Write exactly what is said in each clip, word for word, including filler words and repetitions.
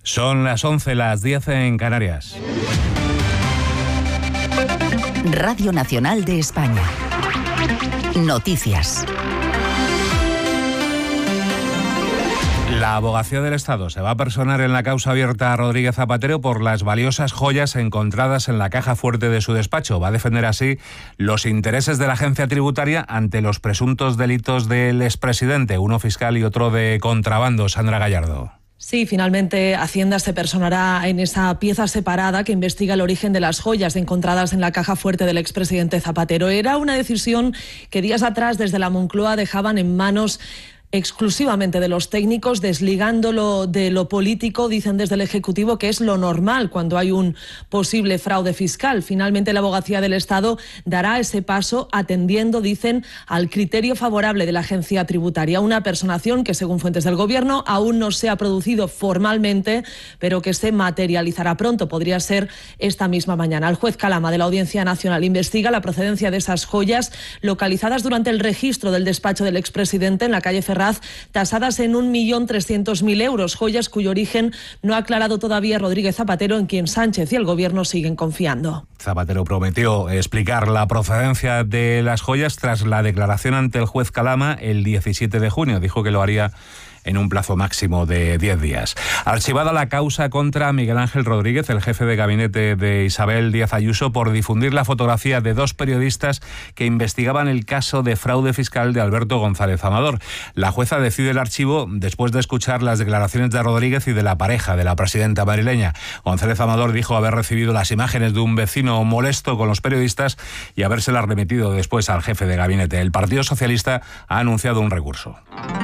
Son las once, las diez en Canarias. Radio Nacional de España. Noticias. La Abogacía del Estado se va a personar en la causa abierta a Rodríguez Zapatero por las valiosas joyas encontradas en la caja fuerte de su despacho. Va a defender así los intereses de la agencia tributaria ante los presuntos delitos del expresidente, uno fiscal y otro de contrabando. Sandra Gallardo. Sí, finalmente Hacienda se personará en esa pieza separada que investiga el origen de las joyas encontradas en la caja fuerte del expresidente Zapatero. Era una decisión que días atrás desde la Moncloa dejaban en manos exclusivamente de los técnicos, desligándolo de lo político. Dicen desde el Ejecutivo que es lo normal cuando hay un posible fraude fiscal. Finalmente la Abogacía del Estado dará ese paso atendiendo, dicen, al criterio favorable de la agencia tributaria. Una personación que, según fuentes del Gobierno, aún no se ha producido formalmente, pero que se materializará pronto. Podría ser esta misma mañana. El juez Calama de la Audiencia Nacional investiga la procedencia de esas joyas localizadas durante el registro del despacho del expresidente en la calle Ferraz, tasadas en un millón trescientos mil euros, joyas cuyo origen no ha aclarado todavía Rodríguez Zapatero, en quien Sánchez y el Gobierno siguen confiando. Zapatero prometió explicar la procedencia de las joyas tras la declaración ante el juez Calama el diecisiete de junio. Dijo que lo haría en un plazo máximo de diez días. Archivada la causa contra Miguel Ángel Rodríguez, el jefe de gabinete de Isabel Díaz Ayuso, por difundir la fotografía de dos periodistas que investigaban el caso de fraude fiscal de Alberto González Amador. La jueza decide el archivo después de escuchar las declaraciones de Rodríguez y de la pareja de la presidenta madrileña. González Amador dijo haber recibido las imágenes de un vecino molesto con los periodistas y habérselas remitido después al jefe de gabinete. El Partido Socialista ha anunciado un recurso.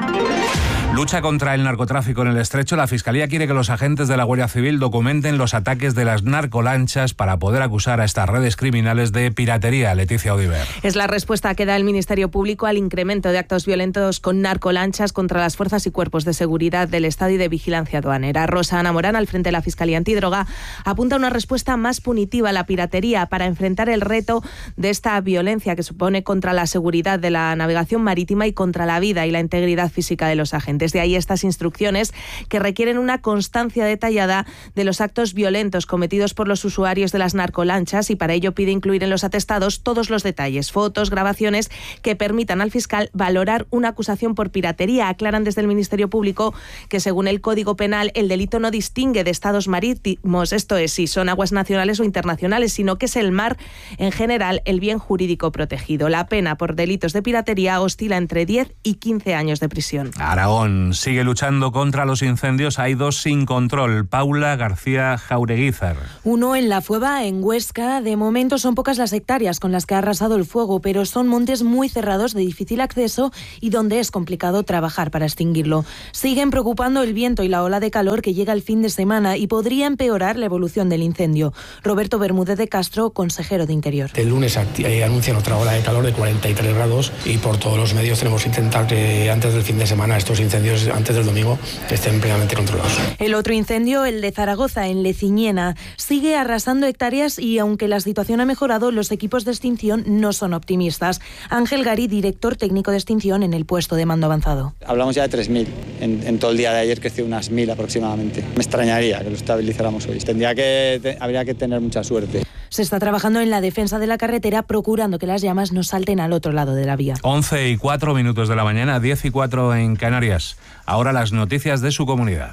Lucha contra el narcotráfico en el Estrecho. La Fiscalía quiere que los agentes de la Guardia Civil documenten los ataques de las narcolanchas para poder acusar a estas redes criminales de piratería. Leticia Odiver. Es la respuesta que da el Ministerio Público al incremento de actos violentos con narcolanchas contra las fuerzas y cuerpos de seguridad del Estado y de vigilancia aduanera. Rosa Ana Morán, al frente de la Fiscalía Antidroga, apunta a una respuesta más punitiva a la piratería para enfrentar el reto de esta violencia que supone contra la seguridad de la navegación marítima y contra la vida y la integridad física de los agentes. De ahí estas instrucciones que requieren una constancia detallada de los actos violentos cometidos por los usuarios de las narcolanchas, y para ello pide incluir en los atestados todos los detalles, fotos, grabaciones que permitan al fiscal valorar una acusación por piratería. Aclaran desde el Ministerio Público que según el Código Penal el delito no distingue de estados marítimos, esto es, si son aguas nacionales o internacionales, sino que es el mar en general el bien jurídico protegido. La pena por delitos de piratería oscila entre diez y quince años de prisión. Aragón sigue luchando contra los incendios. Hay dos sin control. Paula García Jaureguizar. Uno en La Fueva, en Huesca. De momento son pocas las hectáreas con las que ha arrasado el fuego, pero son montes muy cerrados de difícil acceso y donde es complicado trabajar para extinguirlo. Siguen preocupando el viento y la ola de calor que llega el fin de semana y podría empeorar la evolución del incendio. Roberto Bermúdez de Castro, consejero de Interior. El lunes eh, anuncian otra ola de calor de cuarenta y tres grados y por todos los medios tenemos que intentar que antes del fin de semana estos incendios antes del domingo estén plenamente controlados. El otro incendio, el de Zaragoza, en Leciñena, sigue arrasando hectáreas y aunque la situación ha mejorado, los equipos de extinción no son optimistas. Ángel Gari, director técnico de extinción en el puesto de mando avanzado. Hablamos ya de tres mil. En, en todo el día de ayer creció unas mil aproximadamente. Me extrañaría que lo estabilizáramos hoy. Tendría que, te, habría que tener mucha suerte. Se está trabajando en la defensa de la carretera, procurando que las llamas no salten al otro lado de la vía. once y cuatro minutos de la mañana, diez y cuatro en Canarias. Ahora las noticias de su comunidad.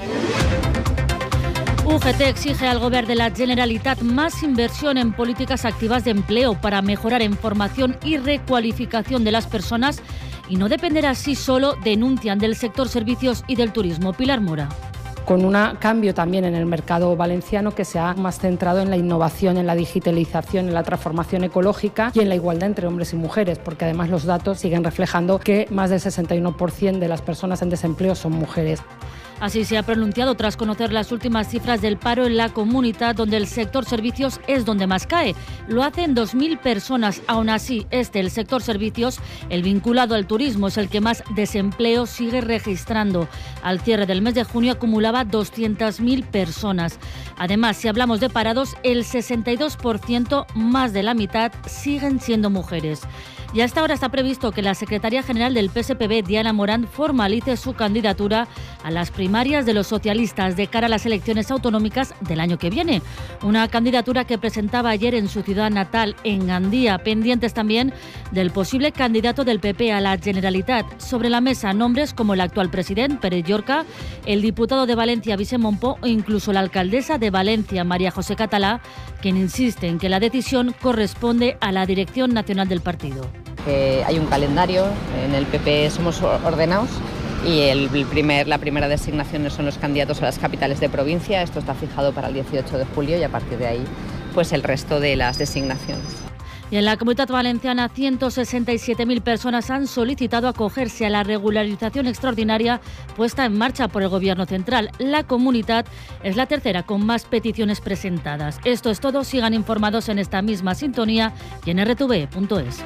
U G T exige al Govern de la Generalitat más inversión en políticas activas de empleo para mejorar en formación y recualificación de las personas y no depender así solo, denuncian, del sector servicios y del turismo. Pilar Mora. Con un cambio también en el mercado valenciano que se ha más centrado en la innovación, en la digitalización, en la transformación ecológica y en la igualdad entre hombres y mujeres, porque además los datos siguen reflejando que más del sesenta y uno por ciento de las personas en desempleo son mujeres. Así se ha pronunciado tras conocer las últimas cifras del paro en la comunidad, donde el sector servicios es donde más cae. Lo hacen dos mil personas. Aún así, este, el sector servicios, el vinculado al turismo, es el que más desempleo sigue registrando. Al cierre del mes de junio acumulaba doscientas mil personas. Además, si hablamos de parados, el sesenta y dos por ciento, más de la mitad, siguen siendo mujeres. Y hasta ahora está previsto que la secretaria general del P S P B, Diana Morant, formalice su candidatura a las primarias de los socialistas de cara a las elecciones autonómicas del año que viene. Una candidatura que presentaba ayer en su ciudad natal, en Gandía, pendientes también del posible candidato del P P a la Generalitat. Sobre la mesa, nombres como el actual presidente, Pere Llorca, el diputado de Valencia, Vicent Monpó, o incluso la alcaldesa de Valencia, María José Catalá, quien insiste en que la decisión corresponde a la dirección nacional del partido. Eh, hay un calendario, en el P P somos ordenados y el primer, la primera designación son los candidatos a las capitales de provincia. Esto está fijado para el dieciocho de julio y a partir de ahí pues el resto de las designaciones. Y en la Comunidad Valenciana, ciento sesenta y siete mil personas han solicitado acogerse a la regularización extraordinaria puesta en marcha por el Gobierno central. La Comunidad es la tercera con más peticiones presentadas. Esto es todo. Sigan informados en esta misma sintonía y en r t v punto es.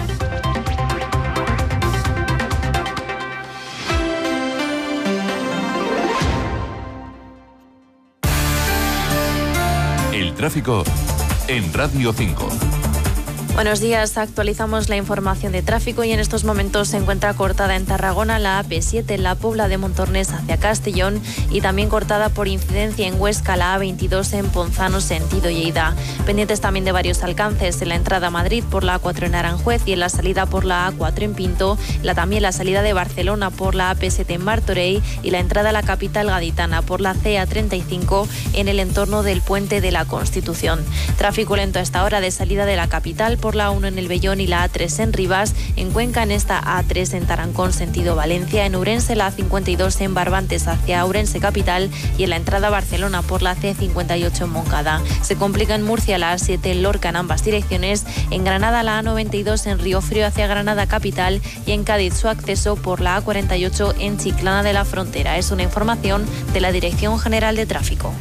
El tráfico en Radio cinco. Buenos días, actualizamos la información de tráfico y en estos momentos se encuentra cortada en Tarragona la A P siete en la Pobla de Montornés hacia Castellón y también cortada por incidencia en Huesca la A veintidós en Ponzano sentido Lleida. Pendientes también de varios alcances en la entrada a Madrid por la A cuatro en Aranjuez y en la salida por la A cuatro en Pinto, la, también la salida de Barcelona por la A P siete en Martorell y la entrada a la capital gaditana por la C A treinta y cinco en el entorno del Puente de la Constitución. Tráfico lento a esta hora de salida de la capital por la A uno en el Bellón y la A tres en Rivas, en Cuenca en esta A tres en Tarancón sentido Valencia, en Ourense la A cincuenta y dos en Barbantes hacia Ourense capital y en la entrada a Barcelona por la C cincuenta y ocho en Moncada. Se complica en Murcia la A siete en Lorca en ambas direcciones, en Granada la A noventa y dos en Río Frío hacia Granada capital y en Cádiz su acceso por la A cuarenta y ocho en Chiclana de la Frontera. Es una información de la Dirección General de Tráfico.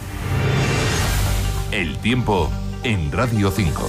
El tiempo en Radio cinco.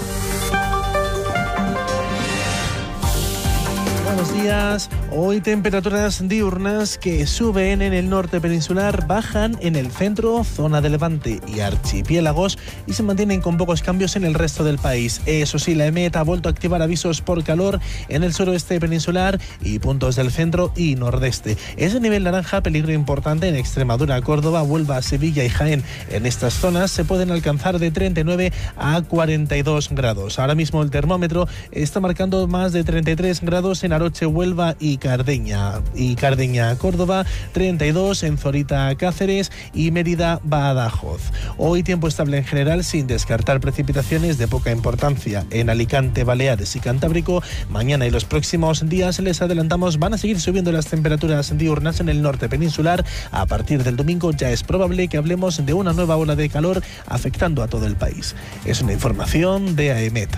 Buenos días. Hoy temperaturas diurnas que suben en el norte peninsular, bajan en el centro, zona de Levante y archipiélagos y se mantienen con pocos cambios en el resto del país. Eso sí, la EMET ha vuelto a activar avisos por calor en el suroeste peninsular y puntos del centro y nordeste. Ese nivel naranja, peligro importante en Extremadura, Córdoba, Huelva, Sevilla y Jaén. En estas zonas se pueden alcanzar de treinta y nueve a cuarenta y dos grados. Ahora mismo el termómetro está marcando más de treinta y tres grados en Aroche, Huelva y Cardeña. Y Cardeña, Córdoba, treinta y dos en Zorita, Cáceres y Mérida, Badajoz. Hoy tiempo estable en general, sin descartar precipitaciones de poca importancia en Alicante, Baleares y Cantábrico. Mañana y los próximos días, les adelantamos, van a seguir subiendo las temperaturas diurnas en el norte peninsular. A partir del domingo ya es probable que hablemos de una nueva ola de calor afectando a todo el país. Es una información de AEMET.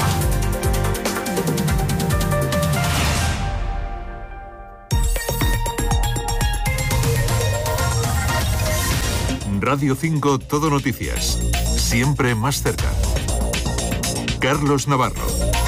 Radio cinco Todo Noticias. Siempre más cerca. Carlos Navarro.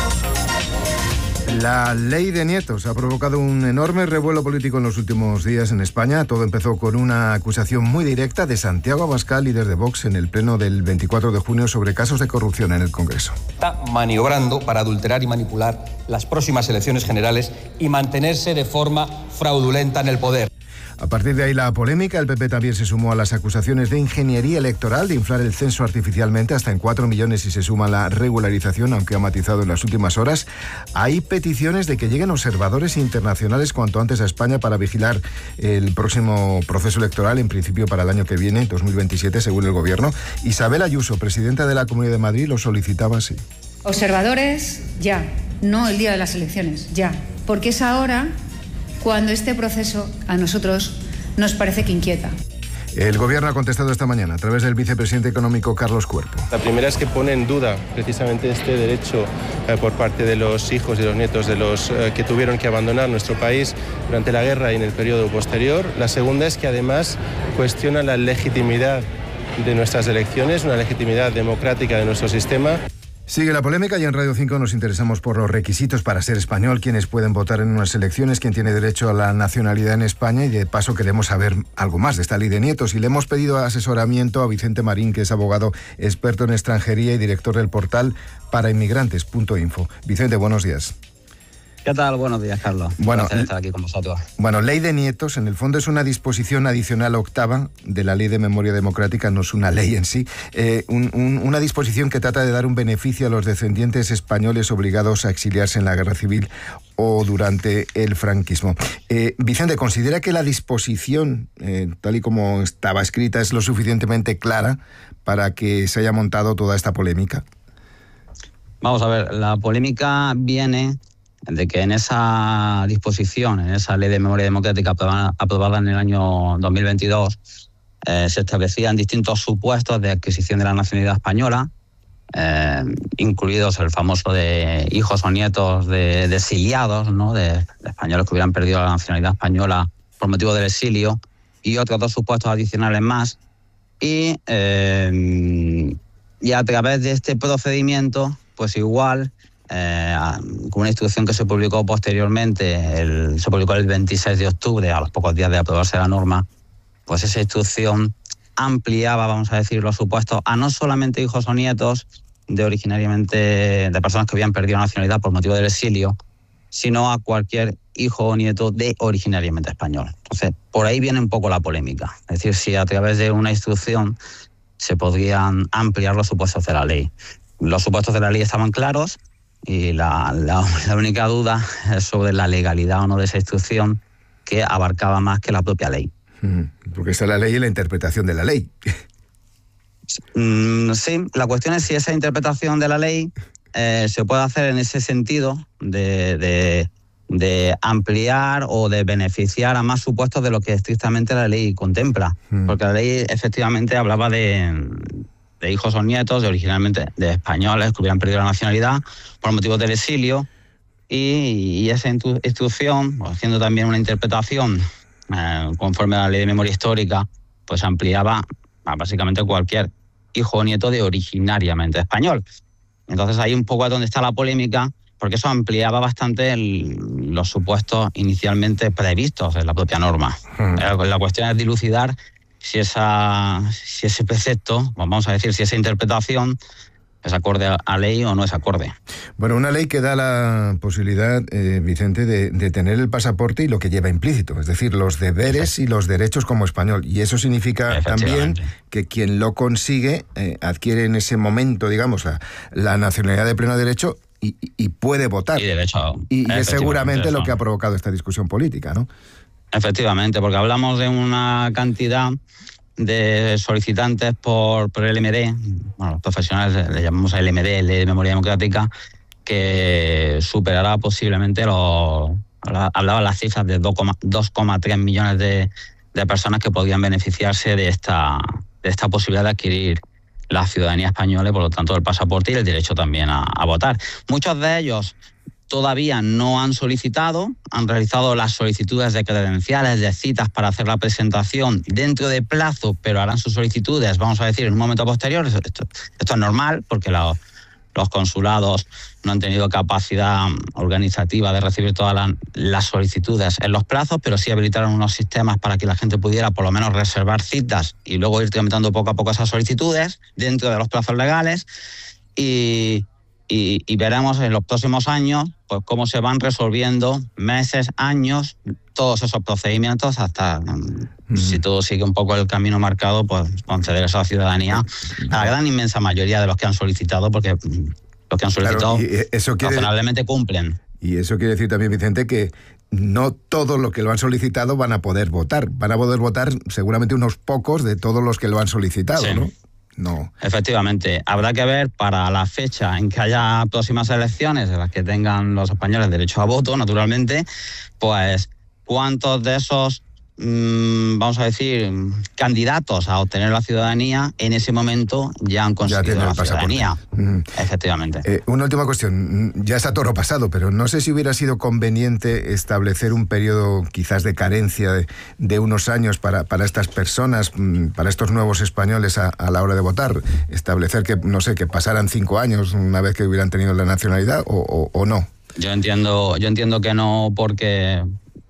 La ley de nietos ha provocado un enorme revuelo político en los últimos días en España. Todo empezó con una acusación muy directa de Santiago Abascal, líder de Vox, en el pleno del veinticuatro de junio sobre casos de corrupción en el Congreso. Está maniobrando para adulterar y manipular las próximas elecciones generales y mantenerse de forma fraudulenta en el poder. A partir de ahí la polémica, el P P también se sumó a las acusaciones de ingeniería electoral, de inflar el censo artificialmente hasta en cuatro millones si se suma la regularización, aunque ha matizado en las últimas horas. Hay peticiones de que lleguen observadores internacionales cuanto antes a España para vigilar el próximo proceso electoral, en principio para el año que viene, dos mil veintisiete, según el Gobierno. Isabel Ayuso, presidenta de la Comunidad de Madrid, lo solicitaba así. Observadores, ya, no el día de las elecciones, ya, porque es ahora cuando este proceso a nosotros nos parece que inquieta. El Gobierno ha contestado esta mañana a través del vicepresidente económico Carlos Cuerpo. La primera es que pone en duda precisamente este derecho eh, por parte de los hijos y los nietos de los eh, que tuvieron que abandonar nuestro país durante la guerra y en el periodo posterior. La segunda es que además cuestiona la legitimidad de nuestras elecciones, una legitimidad democrática de nuestro sistema. Sigue la polémica y en Radio cinco nos interesamos por los requisitos para ser español, quienes pueden votar en unas elecciones, quién tiene derecho a la nacionalidad en España, y de paso queremos saber algo más de esta ley de nietos y le hemos pedido asesoramiento a Vicente Marín, que es abogado experto en extranjería y director del portal para inmigrantes punto info. Vicente, buenos días. ¿Qué tal? Buenos días, Carlos. Bueno, Un placer estar aquí con vosotros. Bueno, ley de nietos, en el fondo es una disposición adicional octava de la Ley de Memoria Democrática, no es una ley en sí, eh, un, un, una disposición que trata de dar un beneficio a los descendientes españoles obligados a exiliarse en la Guerra Civil o durante el franquismo. Eh, Vicente, ¿considera que la disposición, eh, tal y como estaba escrita, es lo suficientemente clara para que se haya montado toda esta polémica? Vamos a ver, la polémica viene de que en esa disposición, en esa Ley de Memoria Democrática aprobada, aprobada en el año dos mil veintidós, eh, se establecían distintos supuestos de adquisición de la nacionalidad española, eh, incluidos el famoso de hijos o nietos de, de exiliados, ¿no? de, de españoles que hubieran perdido la nacionalidad española por motivo del exilio, y otros dos supuestos adicionales más. Y, eh, y a través de este procedimiento, pues igual... Eh, con una instrucción que se publicó posteriormente, el, se publicó el veintiséis de octubre, a los pocos días de aprobarse la norma, pues esa instrucción ampliaba, vamos a decir, los supuestos a no solamente hijos o nietos de originariamente de personas que habían perdido la nacionalidad por motivo del exilio, sino a cualquier hijo o nieto de originariamente español. Entonces, por ahí viene un poco la polémica. Es decir, si a través de una instrucción se podrían ampliar los supuestos de la ley. Los supuestos de la ley estaban claros, y la, la, la única duda es sobre la legalidad o no de esa instrucción, que abarcaba más que la propia ley. Porque está la ley y la interpretación de la ley. Mm, sí, la cuestión es si esa interpretación de la ley eh, se puede hacer en ese sentido de, de, de ampliar o de beneficiar a más supuestos de lo que estrictamente la ley contempla. Mm. Porque la ley efectivamente hablaba de... de hijos o nietos de originalmente de españoles que hubieran perdido la nacionalidad por motivos del exilio, y, y esa instrucción, haciendo también una interpretación eh, conforme a la Ley de Memoria Histórica, pues ampliaba a básicamente cualquier hijo o nieto de originariamente español. Entonces ahí un poco es donde está la polémica, porque eso ampliaba bastante el, los supuestos inicialmente previstos en la propia norma. Hmm. La cuestión es dilucidar si esa si ese precepto, vamos a decir, si esa interpretación es acorde a ley o no es acorde. Bueno, una ley que da la posibilidad, eh, Vicente, de, de tener el pasaporte y lo que lleva implícito, es decir, los deberes y los derechos como español. Y eso significa también que quien lo consigue eh, adquiere en ese momento, digamos, la, la nacionalidad de pleno derecho y, y puede votar. Y derecho. Y es seguramente eso lo que ha provocado esta discusión política, ¿no? Efectivamente, porque hablamos de una cantidad de solicitantes por, por el L M D, bueno, los profesionales le llamamos a L M D, Ley de Memoria Democrática, que superará posiblemente los... Hablaba las cifras de dos coma tres millones de, de personas que podían beneficiarse de esta, de esta posibilidad de adquirir la ciudadanía española y, por lo tanto, el pasaporte y el derecho también a, a votar. Muchos de ellos todavía no han solicitado, han realizado las solicitudes de credenciales, de citas para hacer la presentación dentro de plazo, pero harán sus solicitudes, vamos a decir, en un momento posterior. Esto, esto es normal, porque la, los consulados no han tenido capacidad organizativa de recibir todas la, las solicitudes en los plazos, pero sí habilitaron unos sistemas para que la gente pudiera por lo menos reservar citas y luego ir tramitando poco a poco esas solicitudes dentro de los plazos legales. Y... Y, y veremos en los próximos años pues cómo se van resolviendo meses, años, todos esos procedimientos hasta, mm. si todo sigue un poco el camino marcado, pues conceder esa ciudadanía a la gran inmensa mayoría de los que han solicitado, porque los que han solicitado claro, eso quiere, razonablemente cumplen. Y eso quiere decir también, Vicente, que no todos los que lo han solicitado van a poder votar. Van a poder votar seguramente unos pocos de todos los que lo han solicitado, sí. ¿no? No. Efectivamente, habrá que ver para la fecha en que haya próximas elecciones en las que tengan los españoles derecho a voto, naturalmente, pues cuántos de esos, mmm, vamos a decir, candidatos a obtener la ciudadanía en ese momento ya han conseguido ya la ciudadanía. Mm. Efectivamente. Eh, una última cuestión, ya está toro pasado, pero no sé si hubiera sido conveniente establecer un periodo quizás de carencia de, de unos años para, para estas personas, para estos nuevos españoles a, a la hora de votar, establecer que, no sé, que pasaran cinco años una vez que hubieran tenido la nacionalidad o, o, o no. Yo entiendo, yo entiendo que no, porque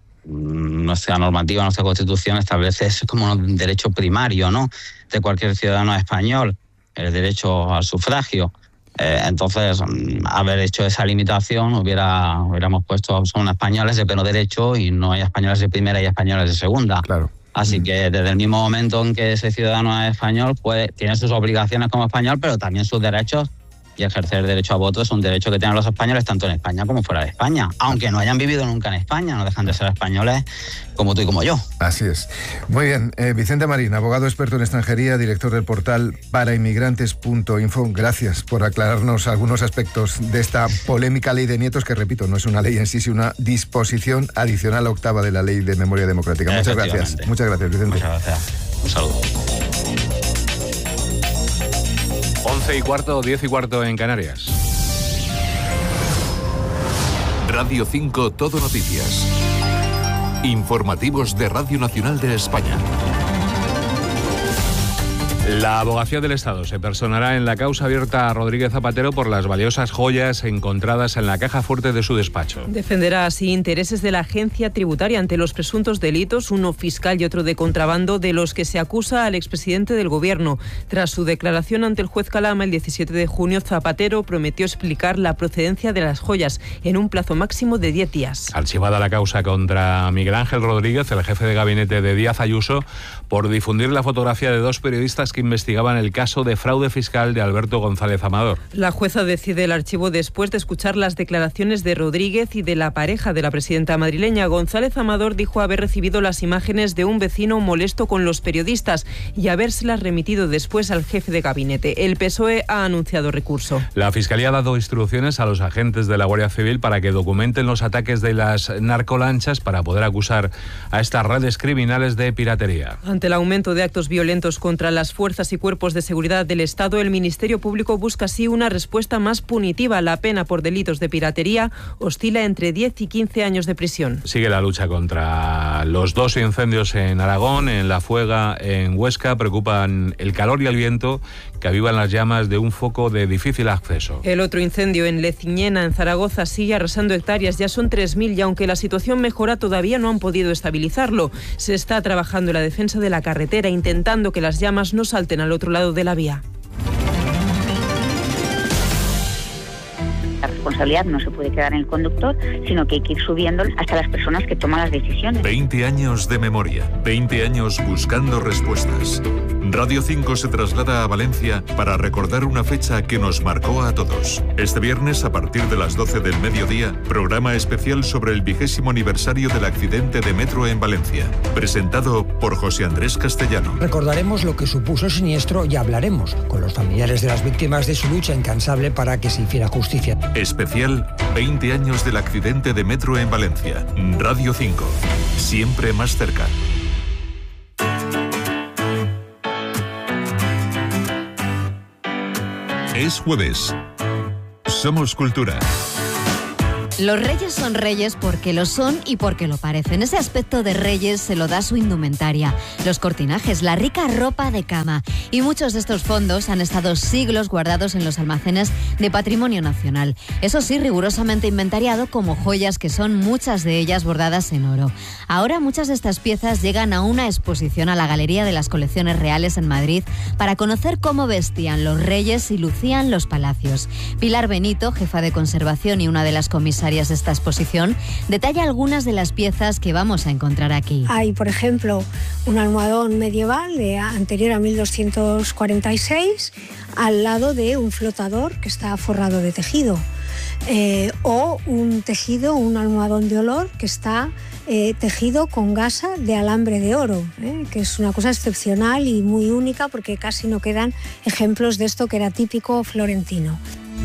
nuestra normativa, nuestra Constitución establece eso como un derecho primario, ¿no?, de cualquier ciudadano español, el derecho al sufragio. Eh, entonces, haber hecho esa limitación, hubiera hubiéramos puesto, son españoles de pleno derecho y no hay españoles de primera y españoles de segunda. Claro. Así que desde el mismo momento en que ese ciudadano es español, pues tiene sus obligaciones como español, pero también sus derechos. Y ejercer el derecho a voto es un derecho que tienen los españoles tanto en España como fuera de España. Aunque no hayan vivido nunca en España, no dejan de ser españoles como tú y como yo. Así es. Muy bien. Eh, Vicente Marín, abogado experto en extranjería, director del portal parainmigrantes punto info. Gracias por aclararnos algunos aspectos de esta polémica ley de nietos, que repito, no es una ley en sí, sino una disposición adicional octava de la Ley de Memoria Democrática. Muchas gracias. Muchas gracias, Vicente. Muchas gracias. Un saludo. once y cuarto, diez y cuarto en Canarias. Radio cinco Todo Noticias. Informativos de Radio Nacional de España. La Abogacía del Estado se personará en la causa abierta a Rodríguez Zapatero por las valiosas joyas encontradas en la caja fuerte de su despacho. Defenderá así intereses de la agencia tributaria ante los presuntos delitos, uno fiscal y otro de contrabando, de los que se acusa al expresidente del Gobierno. Tras su declaración ante el juez Calama el diecisiete de junio, Zapatero prometió explicar la procedencia de las joyas en un plazo máximo de diez días. Archivada la causa contra Miguel Ángel Rodríguez, el jefe de gabinete de Díaz Ayuso, por difundir la fotografía de dos periodistas que investigaban el caso de fraude fiscal de Alberto González Amador. La jueza decide el archivo después de escuchar las declaraciones de Rodríguez y de la pareja de la presidenta madrileña. González Amador dijo haber recibido las imágenes de un vecino molesto con los periodistas y habérselas remitido después al jefe de gabinete. El P S O E ha anunciado recurso. La Fiscalía ha dado instrucciones a los agentes de la Guardia Civil para que documenten los ataques de las narcolanchas para poder acusar a estas redes criminales de piratería. Ante el aumento de actos violentos contra las fuerzas y cuerpos de seguridad del Estado, el Ministerio Público busca así una respuesta más punitiva. La pena por delitos de piratería oscila entre diez y quince años de prisión. Sigue la lucha contra los dos incendios en Aragón, en La Fuega, en Huesca. Preocupan el calor y el viento que avivan las llamas de un foco de difícil acceso. El otro incendio en Leciñena, en Zaragoza, sigue arrasando hectáreas. Ya son tres mil y aunque la situación mejora, todavía no han podido estabilizarlo. Se está trabajando en la defensa de la carretera, intentando que las llamas no salten al otro lado de la vía. La responsabilidad no se puede quedar en el conductor, sino que hay que ir subiendo hasta las personas que toman las decisiones. veinte años de memoria, veinte años buscando respuestas. Radio cinco se traslada a Valencia para recordar una fecha que nos marcó a todos. Este viernes, a partir de las doce del mediodía, programa especial sobre el vigésimo aniversario del accidente de metro en Valencia, presentado por José Andrés Castellano. Recordaremos lo que supuso el siniestro y hablaremos con los familiares de las víctimas de su lucha incansable para que se hiciera justicia. Especial veinte años del accidente de metro en Valencia. Radio cinco, siempre más cerca. Es jueves. Somos Cultura. Los reyes son reyes porque lo son y porque lo parecen. Ese aspecto de reyes se lo da su indumentaria, los cortinajes, la rica ropa de cama. Y muchos de estos fondos han estado siglos guardados en los almacenes de Patrimonio Nacional. Eso sí, rigurosamente inventariado como joyas, que son muchas de ellas bordadas en oro. Ahora muchas de estas piezas llegan a una exposición a la Galería de las Colecciones Reales en Madrid para conocer cómo vestían los reyes y lucían los palacios. Pilar Benito, jefa de conservación y una de las comisarias de esta exposición, detalla algunas de las piezas que vamos a encontrar aquí. Hay, por ejemplo, un almohadón medieval de anterior a mil doscientos cuarenta y seis al lado de un flotador que está forrado de tejido. Eh, o un tejido, un almohadón de olor que está eh, tejido con gasa de alambre de oro, eh, que es una cosa excepcional y muy única porque casi no quedan ejemplos de esto que era típico florentino.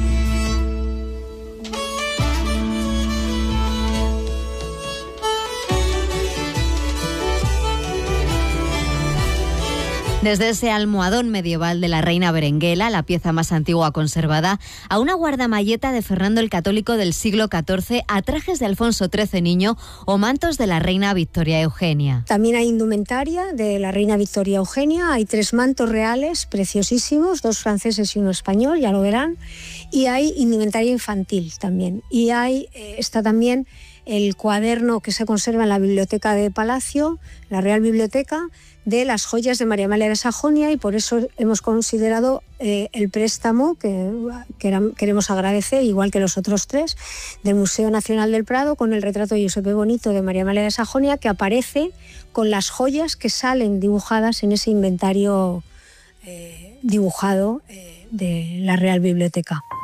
Desde ese almohadón medieval de la reina Berenguela, la pieza más antigua conservada, a una guardamalleta de Fernando el Católico del siglo catorce, a trajes de Alfonso trece niño o mantos de la reina Victoria Eugenia. También hay indumentaria de la reina Victoria Eugenia, hay tres mantos reales preciosísimos, dos franceses y uno español, ya lo verán, y hay indumentaria infantil también. Y hay, eh, está también el cuaderno que se conserva en la Biblioteca de Palacio, la Real Biblioteca, de las joyas de María Amalia de Sajonia, y por eso hemos considerado eh, el préstamo que, que era, queremos agradecer, igual que los otros tres, del Museo Nacional del Prado, con el retrato de Giuseppe Bonito de María Amalia de Sajonia, que aparece con las joyas que salen dibujadas en ese inventario eh, dibujado eh, de la Real Biblioteca.